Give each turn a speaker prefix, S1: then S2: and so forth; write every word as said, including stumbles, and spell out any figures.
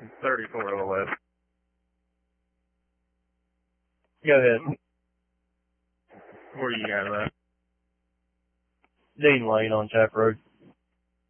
S1: thirty-four to the left.
S2: Go ahead.
S1: Where you got that?
S2: Dean Lane on Tap Road.